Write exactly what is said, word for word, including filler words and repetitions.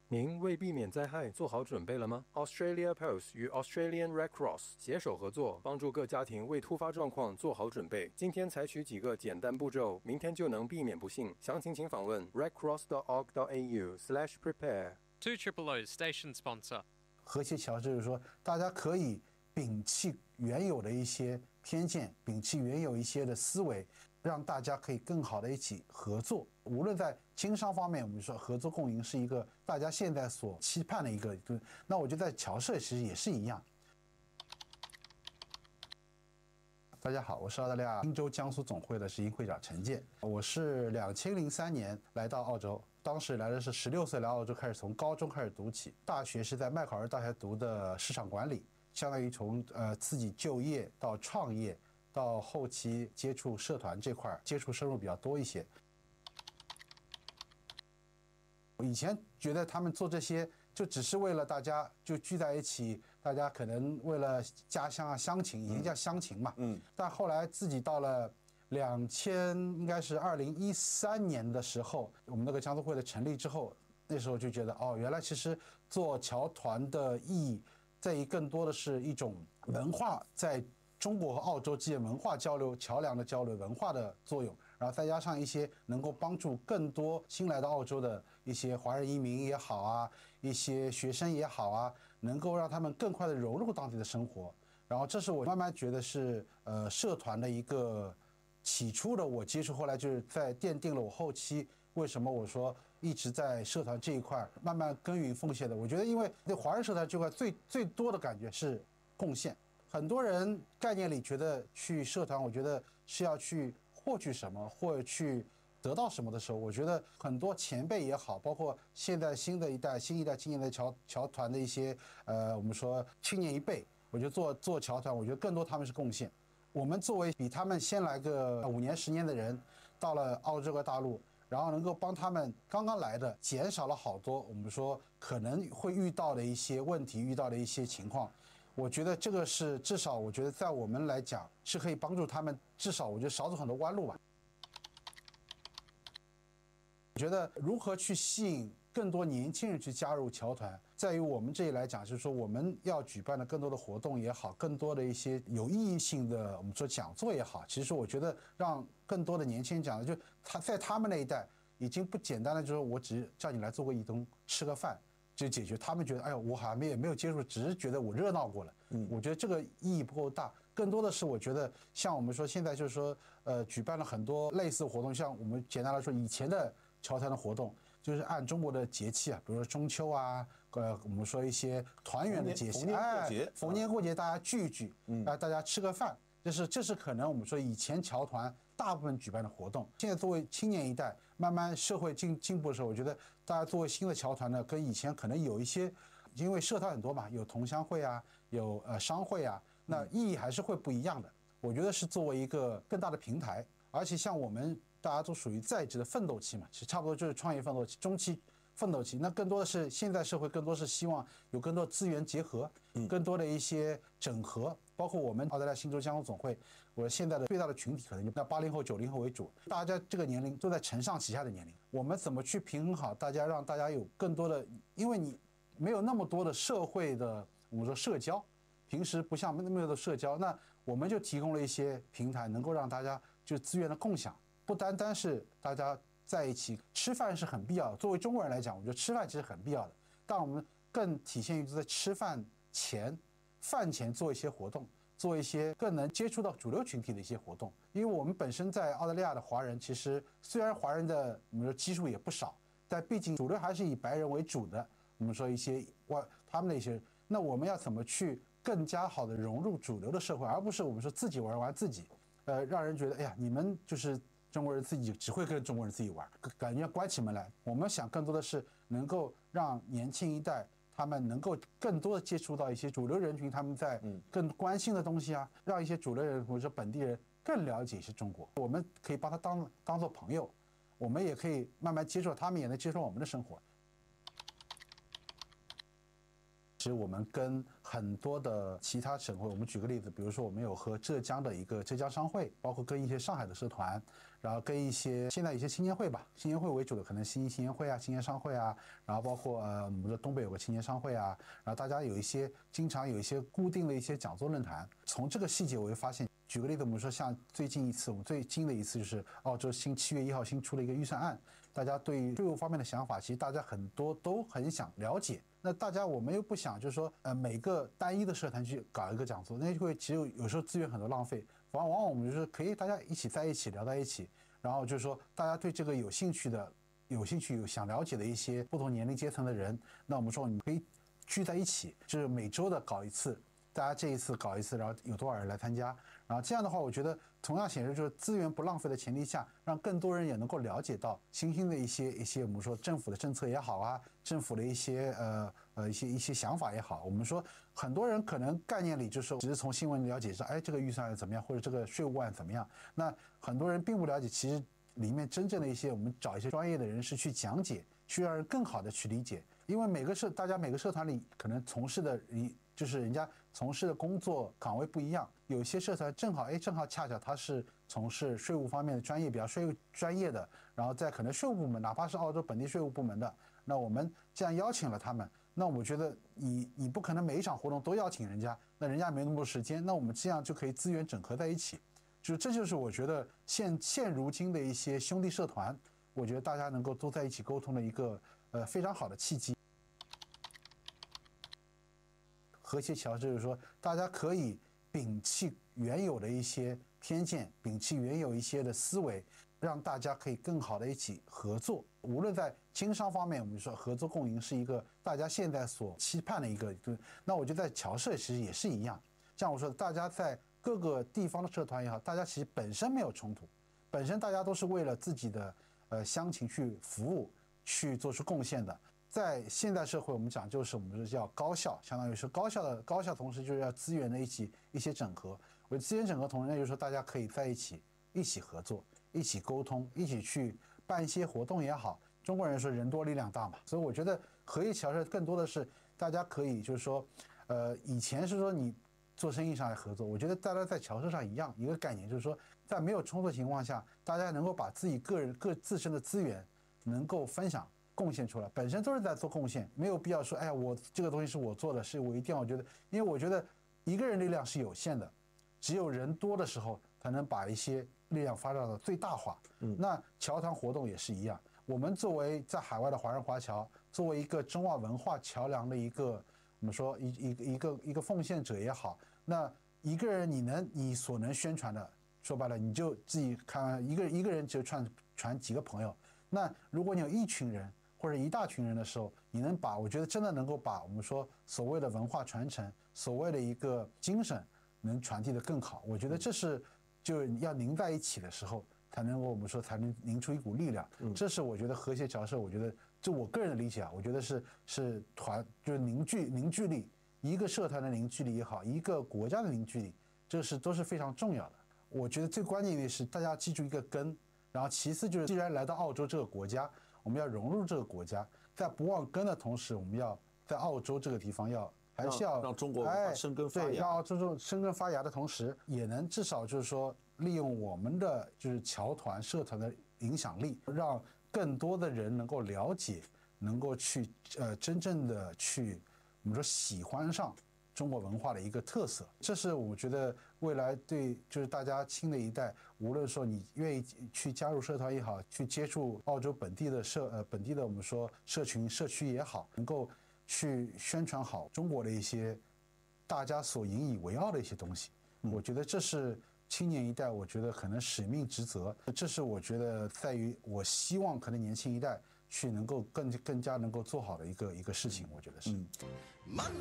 您为避免灾害做好准备了吗 ？Australia Post 与 Australian Red Cross 携手合作，帮助各家庭为突发状况做好准备。今天采取几个简单步骤，明天就能避免不幸。详情请访问 redcross dot org dot a u slash prepare。 Two Triple O Station Sponsor。 和谐桥就是说，大家可以摒弃原有的一些偏见，摒弃原有一些的思维，让大家可以更好的一起合作。无论在经商方面，我们说合作共赢是一个大家现在所期盼的一个，那我觉得在侨社其实也是一样。大家好，我是澳大利亚汀州江苏总会的执行会长陈健。我是两千零三年来到澳洲，当时来的是十六岁来澳洲，开始从高中开始读起，大学是在麦考尔大学读的市场管理，相当于从呃自己就业到创业，到后期接触社团这块接触深入比较多一些。我以前觉得他们做这些就只是为了大家就聚在一起，大家可能为了家乡啊乡情，以前叫乡情嘛。嗯。但后来自己到了两千应该是二零一三年的时候，我们那个江苏会的成立之后，那时候就觉得哦，原来其实做侨团的意义在于更多的是一种文化在中国和澳洲之间文化交流、桥梁的交流、文化的作用。然后再加上一些能够帮助更多新来到澳洲的一些华人移民也好啊，一些学生也好啊，能够让他们更快的融入当地的生活。然后这是我慢慢觉得是呃社团的一个起初的我接触，后来就是在奠定了我后期为什么我说一直在社团这一块慢慢耕耘奉献的。我觉得因为对华人社团这块最最多的感觉是贡献。很多人概念里觉得去社团，我觉得是要去获取什么或者去得到什么的时候，我觉得很多前辈也好，包括现在新的一代、新一代青年的侨侨团的一些呃，我们说青年一辈，我觉得做做侨团，我觉得更多他们是贡献。我们作为比他们先来个五年、十年的人，到了澳洲和大陆，然后能够帮他们刚刚来的减少了好多我们说可能会遇到的一些问题、遇到的一些情况。我觉得这个是至少，我觉得在我们来讲是可以帮助他们，至少我觉得少走很多弯路吧。我觉得如何去吸引更多年轻人去加入侨团，在于我们这里来讲，就是说我们要举办的更多的活动也好，更多的一些有意义性的我们说讲座也好，其实我觉得让更多的年轻人讲的，就他在他们那一代已经不简单的就是我只是叫你来做个义工，吃个饭。就解决，他们觉得，哎呀，我好像没有没有接触，只是觉得我热闹过了。嗯，我觉得这个意义不够大，更多的是我觉得，像我们说现在就是说，呃，举办了很多类似的活动，像我们简单来说，以前的侨团的活动，就是按中国的节气啊，比如说中秋啊，呃，我们说一些团圆的节气，哎，逢年过节大家聚一聚，啊，大家吃个饭，这是这是可能我们说以前侨团大部分举办的活动。现在作为青年一代，慢慢社会进进步的时候，我觉得大家作为新的侨团呢，跟以前可能有一些，因为社团很多嘛，有同乡会啊，有呃商会啊，那意义还是会不一样的。我觉得是作为一个更大的平台，而且像我们大家都属于在职的奋斗期嘛，其实差不多就是创业奋斗期、中期奋斗期。那更多的是现在社会更多是希望有更多资源结合，更多的一些整合。包括我们澳大利亚新州江苏总会，我现在的最大的群体可能就那八零后、九零后为主，大家这个年龄都在承上启下的年龄，我们怎么去平衡好大家，让大家有更多的，因为你没有那么多的社会的我们说社交，平时不像那么多的社交，那我们就提供了一些平台，能够让大家就资源的共享，不单单是大家在一起吃饭是很必要的。作为中国人来讲，我觉得吃饭其实很必要的，但我们更体现于在吃饭前。饭前做一些活动，做一些更能接触到主流群体的一些活动。因为我们本身在澳大利亚的华人，其实虽然华人的我们说基数也不少，但毕竟主流还是以白人为主的。我们说一些外他们的一些，那我们要怎么去更加好的融入主流的社会，而不是我们说自己玩玩自己，呃，让人觉得哎呀，你们就是中国人自己只会跟中国人自己玩，感觉要关起门来。我们想更多的是能够让年轻一代。他们能够更多的接触到一些主流人群，他们在更关心的东西啊，让一些主流人或者说本地人更了解一些中国。我们可以把他当当做朋友，我们也可以慢慢接受他们，也能接受我们的生活。 其实我们跟很多的其他省会，我们举个例子，比如说我们有和浙江的一个浙江商会，包括跟一些上海的社团，然后跟一些现在一些青年会吧，青年会为主的可能新一青年会啊、青年商会啊，然后包括呃我们的东北有个青年商会啊，然后大家有一些经常有一些固定的一些讲座论坛。从这个细节我会发现，举个例子，我们说像最近一次，我们最近的一次就是澳洲新七月一号新出了一个预算案，大家对于税务方面的想法，其实大家很多都很想了解。那大家我们又不想就是说，呃，每个单一的社团去搞一个讲座，那就会其实有时候资源很多浪费。往往往我们就是可以大家一起在一起聊在一起，然后就是说大家对这个有兴趣的、有兴趣有想了解的一些不同年龄阶层的人，那我们说你可以聚在一起，就是每周的搞一次。大家这一次搞一次，然后有多少人来参加？然后这样的话，我觉得同样显示就是资源不浪费的前提下，让更多人也能够了解到新兴的一些一些我们说政府的政策也好啊，政府的一些呃呃一些一些想法也好。我们说很多人可能概念里就是只是从新闻了解说，哎，这个预算案怎么样，或者这个税务案怎么样。那很多人并不了解，其实里面真正的一些我们找一些专业的人士去讲解，去让人更好的去理解。因为每个社大家每个社团里可能从事的一就是人家从事的工作岗位不一样，有些社团正好哎正好恰巧他是从事税务方面的专业，比较税务专业的，然后在可能税务部门，哪怕是澳洲本地税务部门的，那我们这样邀请了他们，那我觉得你你不可能每一场活动都邀请人家，那人家没那么多时间，那我们这样就可以资源整合在一起，就是这就是我觉得现现如今的一些兄弟社团，我觉得大家能够都在一起沟通的一个呃非常好的契机。和谐桥就是说，大家可以摒弃原有的一些偏见，摒弃原有一些的思维，让大家可以更好的一起合作。无论在经商方面，我们说合作共赢是一个大家现在所期盼的一个。那我觉得在侨社其实也是一样，像我说的，大家在各个地方的社团也好，大家其实本身没有冲突，本身大家都是为了自己的呃乡情去服务，去做出贡献的。在现代社会，我们讲就是我们说叫高效，相当于是高效的高效，同时就是要资源的一起一些整合。我资源整合同时，那就是说大家可以在一起一起合作，一起沟通，一起去办一些活动也好。中国人说人多力量大嘛，所以我觉得合一侨社更多的是大家可以就是说，呃，以前是说你做生意上来合作，我觉得大家在侨社上一样一个概念，就是说在没有冲突情况下，大家能够把自己个人各自身的资源能够分享。贡献出来，本身都是在做贡献，没有必要说，哎呀，我这个东西是我做的，是我一定要觉得，因为我觉得一个人力量是有限的，只有人多的时候才能把一些力量发展到最大化。嗯，那侨团活动也是一样，我们作为在海外的华人华侨，作为一个中华文化桥梁的一个，我们说一一个一个一个奉献者也好，那一个人你能你所能宣传的，说白了你就自己看，一个一个人就传传几个朋友，那如果你有一群人。或者一大群人的时候，你能把我觉得真的能够把我们说所谓的文化传承，所谓的一个精神能传递得更好。我觉得这是就要凝在一起的时候，才能够我们说才能凝出一股力量。这是我觉得和谐侨社，我觉得就我个人的理解啊，我觉得是是团就是凝聚凝聚力，一个社团的凝聚力也好，一个国家的凝聚力，这是都是非常重要的。我觉得最关键的是大家记住一个根，然后其次就是既然来到澳洲这个国家。我们要融入这个国家，在不忘根的同时，我们要在澳洲这个地方要还是要让中国文化生根发芽， 对，让澳洲生根发芽的同时，也能至少就是说利用我们的就是侨团社团的影响力，让更多的人能够了解，能够去呃真正的去我们说喜欢上中国文化的一个特色。这是我觉得未来对就是大家新的一代。无论说你愿意去加入社团也好，去接触澳洲本地的社呃本地的我们说社群社区也好，能够去宣传好中国的一些大家所引以为傲的一些东西，嗯、我觉得这是青年一代，我觉得可能使命职责，这是我觉得在于我希望可能年轻一代去能够更更加能够做好的一个一个事情，我觉得是。嗯